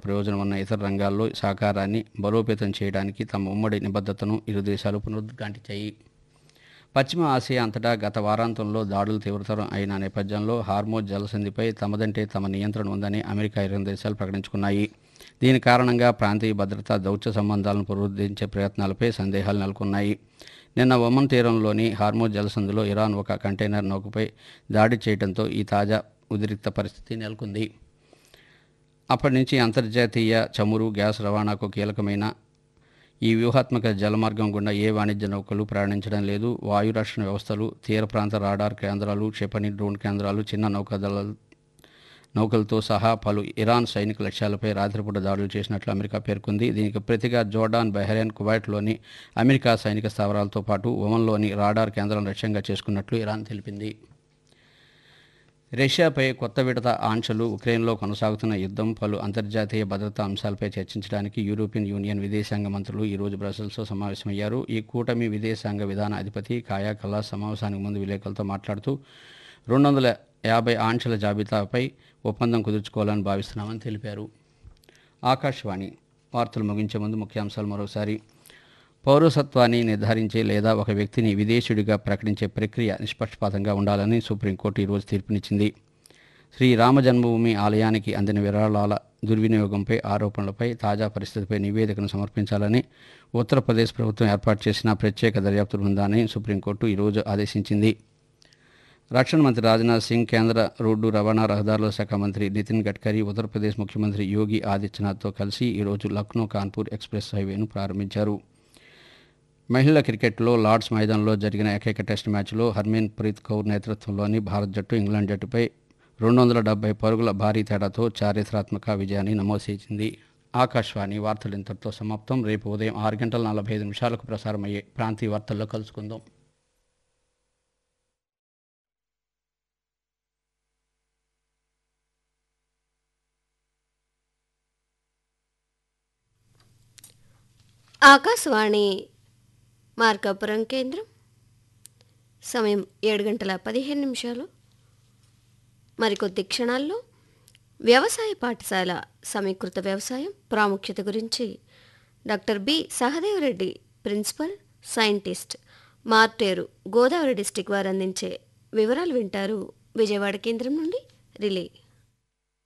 ప్రయోజనం ఉన్న ఇతర రంగాల్లో సహకారాన్ని బలోపేతం చేయడానికి తమ ఉమ్మడి నిబద్ధతను ఇరు దేశాలు పునరుద్ఘాటించాయి. పశ్చిమ ఆసియా అంతటా గత వారాంతంలో దాడులు తీవ్రతరం అయిన నేపథ్యంలో హార్మోజ్ జలసంధిపై తమదంటే తమ నియంత్రణ ఉందని అమెరికా, ఇరాన్ దేశాలు ప్రకటించుకున్నాయి. దీని కారణంగా ప్రాంతీయ భద్రతా, దౌత్య సంబంధాలను పునరుద్ధరించే ప్రయత్నాలపై సందేహాలు నెలకొన్నాయి. నిన్న ఒమన్ తీరంలోని హార్మోజ్ జలసంధిలో ఇరాన్ ఒక కంటైనర్ నౌకపై దాడి చేయడంతో ఈ తాజా ఉద్రిక్త పరిస్థితి నెలకొంది. అప్పటి నుంచి అంతర్జాతీయ చమురు, గ్యాస్ రవాణాకు కీలకమైన ఈ వ్యూహాత్మక జలమార్గం గుండా ఏ వాణిజ్య నౌకలు ప్రయాణించడం లేదు. వాయు రక్షణ వ్యవస్థలు, తీర ప్రాంత రాడార్ కేంద్రాలు, క్షిపణి, డ్రోన్ కేంద్రాలు, చిన్న నౌకలతో సహా పలు ఇరాన్ సైనిక లక్ష్యాలపై రాత్రిపూట దాడులు చేసినట్లు అమెరికా పేర్కొంది. దీనికి ప్రతిగా జోర్డాన్, బహ్రెయిన్, కువైట్లోని అమెరికా సైనిక స్థావరాలతో పాటు ఒమన్లోని రాడార్ కేంద్రాలను లక్ష్యంగా చేసుకున్నట్లు ఇరాన్ తెలిపింది. రష్యాపై కొత్త విడత ఆంక్షలు, ఉక్రెయిన్లో కొనసాగుతున్న యుద్ధం, పలు అంతర్జాతీయ భద్రతా అంశాలపై చర్చించడానికి యూరోపియన్ యూనియన్ విదేశాంగ మంత్రులు ఈరోజు బ్రసెల్స్లో సమావేశమయ్యారు. ఈ కూటమి విదేశాంగ విధాన అధిపతి కాయా కల్లాస్ సమావేశానికి ముందు విలేకరులతో మాట్లాడుతూ 250 ఆంక్షల జాబితాపై ఒప్పందం కుదుర్చుకోవాలని భావిస్తున్నామని తెలిపారు. ఆకాశవాణి వార్తలు ముగించే ముందు ముఖ్యాంశాలు మరోసారి. పౌరసత్వాన్ని నిర్ధారించే లేదా ఒక వ్యక్తిని విదేశీయుడిగా ప్రకటించే ప్రక్రియ నిష్పక్షపాతంగా ఉండాలని సుప్రీంకోర్టు ఈరోజు తీర్పునిచ్చింది. శ్రీ రామ జన్మభూమి ఆలయానికి అందిన విరాళాల దుర్వినియోగంపై ఆరోపణలపై తాజా పరిస్థితిపై నివేదికను సమర్పించాలని ఉత్తరప్రదేశ్ ప్రభుత్వం ఏర్పాటు చేసిన ప్రత్యేక దర్యాప్తు బృందాన్ని సుప్రీంకోర్టు ఈరోజు ఆదేశించింది. రక్షణ మంత్రి రాజ్నాథ్ సింగ్, కేంద్ర రోడ్డు రవాణా రహదారుల శాఖ మంత్రి నితిన్ గడ్కరీ, ఉత్తరప్రదేశ్ ముఖ్యమంత్రి యోగి ఆదిత్యనాథ్తో కలిసి ఈరోజు లక్నో కాన్పూర్ ఎక్స్ప్రెస్ హైవేను ప్రారంభించారు. మహిళల క్రికెట్లో లార్డ్స్ మైదానంలో జరిగిన ఏకైక టెస్ట్ మ్యాచ్లో హర్మన్ ప్రీత్ కౌర్ నేతృత్వంలోని భారత్ జట్టు ఇంగ్లాండ్ జట్టుపై 270 పరుగుల భారీ తేడాతో చారిత్రాత్మక విజయాన్ని నమోదు చేసింది. ఆకాశవాణి వార్తలు ఇంతటితో సమాప్తం. రేపు ఉదయం 6:45 ప్రసారమయ్యే ప్రాంతీయ వార్తల్లో కలుసుకుందాం. ఆకాశవాణి మార్కాపురం కేంద్రం. సమయం 7:15. మరికొద్ది క్షణాల్లో వ్యవసాయ పాఠశాల సమీకృత వ్యవసాయం ప్రాముఖ్యత గురించి doctor B Sahadeva Reddy, principal scientist, Marteru, Godavari district వారు అందించే వివరాలు వింటారు. విజయవాడ కేంద్రం నుండి రిలే.